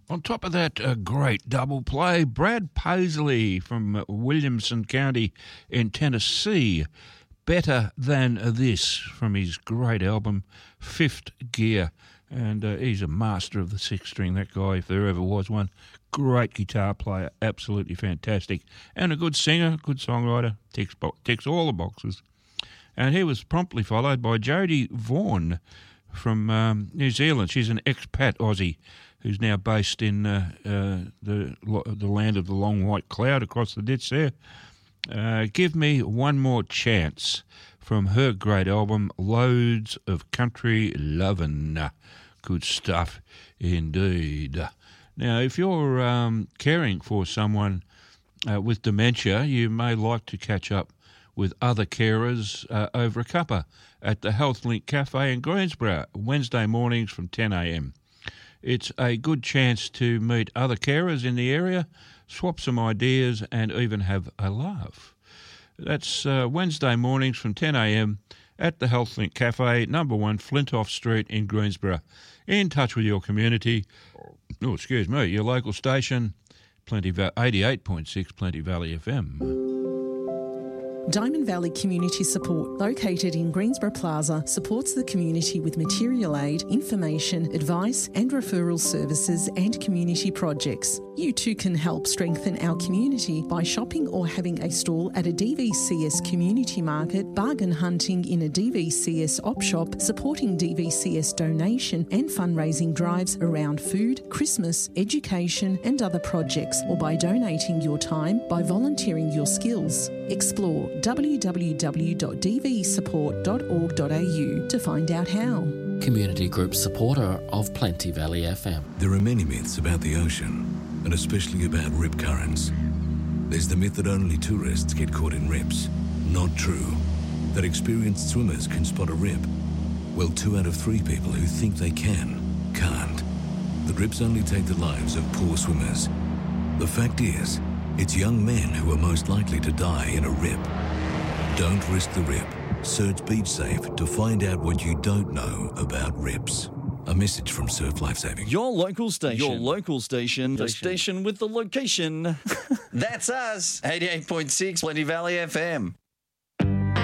On top of that, a great double play. Brad Paisley from Williamson County in Tennessee. Better Than This from his great album, Fifth Gear. And he's a master of the six string, that guy, if there ever was one. Great guitar player, absolutely fantastic. And a good singer, good songwriter, ticks all the boxes. And he was promptly followed by Jodie Vaughan from New Zealand. She's an expat Aussie who's now based in the land of the long white cloud across the ditch there. Give Me One More Chance from her great album, Loads of Country Lovin'. Good stuff indeed. Now, if you're caring for someone with dementia, you may like to catch up with other carers over a cuppa at the HealthLink Cafe in Greensborough, Wednesday mornings from 10 a.m. It's a good chance to meet other carers in the area, swap some ideas and even have a laugh. That's Wednesday mornings from 10 a.m. at the HealthLink Cafe, number 1 Flintoff Street in Greensborough. In touch with your community, your local station, 88.6 Plenty Valley FM. Diamond Valley Community Support, located in Greensborough Plaza, supports the community with material aid, information, advice and referral services and community projects. You too can help strengthen our community by shopping or having a stall at a DVCS community market, bargain hunting in a DVCS op shop, supporting DVCS donation and fundraising drives around food, Christmas, education and other projects, or by donating your time by volunteering your skills. Explore www.dvsupport.org.au to find out how. Community group supporter of Plenty Valley FM. There are many myths about the ocean, and especially about rip currents. There's the myth that only tourists get caught in rips. Not true. That experienced swimmers can spot a rip. Well, 2 out of 3 people who think they can't. The rips only take the lives of poor swimmers. The fact is, it's young men who are most likely to die in a rip. Don't risk the rip. Search Beach Safe to find out what you don't know about rips. A message from Surf Life Saving. Your local station. The station with the location. That's us, 88.6 Plenty Valley FM.